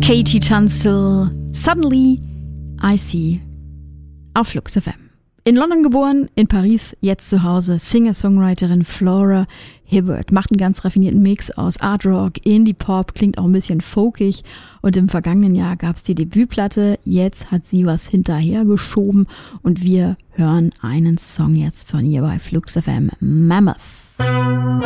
Katie Tunstall, Suddenly I See, auf Flux FM. In London geboren, in Paris, jetzt zu Hause, Singer-Songwriterin Flora Hibbert. Macht einen ganz raffinierten Mix aus Art Rock, Indie-Pop, klingt auch ein bisschen folkig. Und im vergangenen Jahr gab es die Debütplatte. Jetzt hat sie was hinterhergeschoben und wir hören einen Song jetzt von ihr bei Flux FM, Mammoth.